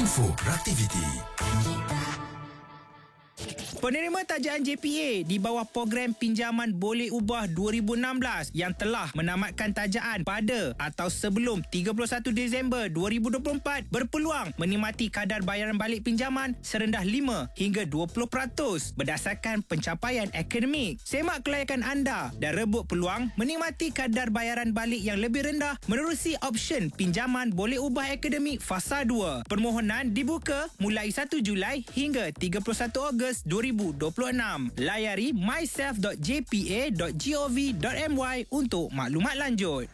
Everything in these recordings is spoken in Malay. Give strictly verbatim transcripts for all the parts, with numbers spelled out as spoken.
Info Produktiviti. Penerima tajaan J P A di bawah program pinjaman boleh ubah dua ribu enam belas yang telah menamatkan tajaan pada atau sebelum tiga puluh satu Disember dua ribu dua puluh empat berpeluang menikmati kadar bayaran balik pinjaman serendah lima hingga dua puluh peratus berdasarkan pencapaian akademik. Semak kelayakan anda dan rebut peluang menikmati kadar bayaran balik yang lebih rendah menerusi option pinjaman boleh ubah akademik fasa dua. Permohonan dibuka mulai satu Julai hingga tiga puluh satu Ogos dua ribu dua puluh enam. Layari myself dot j p a dot gov dot my untuk maklumat lanjut.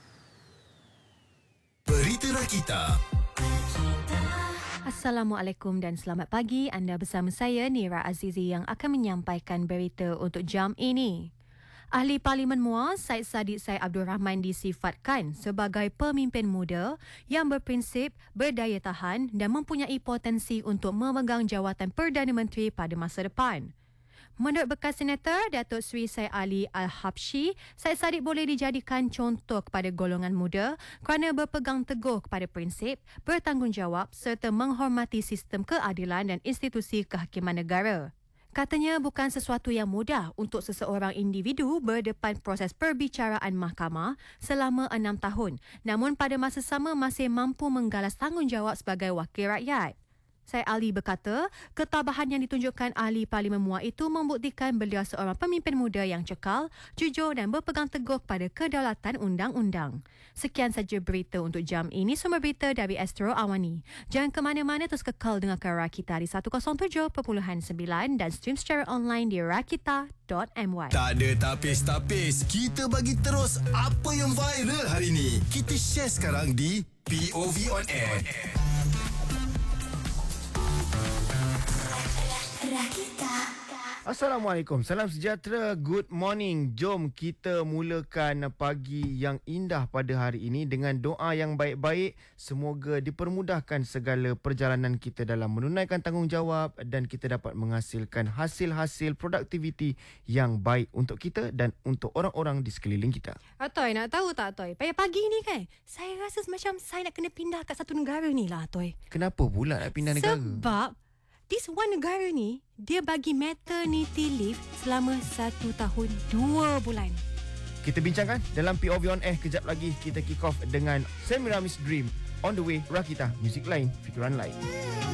Berita Rakita. Assalamualaikum dan selamat pagi. Anda bersama saya Nira Azizi yang akan menyampaikan berita untuk jam ini. Ahli Parlimen Muar, Syed Saddiq Syed Abdul Rahman disifatkan sebagai pemimpin muda yang berprinsip, berdaya tahan dan mempunyai potensi untuk memegang jawatan Perdana Menteri pada masa depan. Menurut bekas senator Datuk Seri Syed Ali Al-Habsyi, Syed Saddiq boleh dijadikan contoh kepada golongan muda kerana berpegang teguh kepada prinsip, bertanggungjawab serta menghormati sistem keadilan dan institusi kehakiman negara. Katanya bukan sesuatu yang mudah untuk seseorang individu berdepan proses perbicaraan mahkamah selama enam tahun, namun pada masa sama masih mampu menggalas tanggungjawab sebagai wakil rakyat. Syed Ali berkata, ketabahan yang ditunjukkan ahli Parlimen Muar itu membuktikan beliau seorang pemimpin muda yang cekal, jujur dan berpegang teguh pada kedaulatan undang-undang. Sekian saja berita untuk jam ini, sumber berita dari Astro Awani. Jangan ke mana-mana, terus kekal dengarkan Rakita di seratus tujuh perpuluhan sembilan dan stream secara online di rakita dot my. Tak ada tapis-tapis. Kita bagi terus apa yang viral hari ni. Kita share sekarang di P O V On Air. Assalamualaikum, salam sejahtera, good morning. Jom kita mulakan pagi yang indah pada hari ini dengan doa yang baik-baik. Semoga dipermudahkan segala perjalanan kita dalam menunaikan tanggungjawab dan kita dapat menghasilkan hasil-hasil produktiviti yang baik untuk kita dan untuk orang-orang di sekeliling kita. Atoy, nak tahu tak Atoy? Pagi-pagi ni kan, saya rasa macam saya nak kena pindah kat satu negara ni lah Atoy. Kenapa pula nak pindah negara? Sebab this one negara ni, dia bagi maternity leave selama satu tahun dua bulan. Kita bincangkan dalam P O V On Air. Kejap lagi kita kick off dengan Semiramis Dream. On the way, Rakita, music lain, fikiran lain.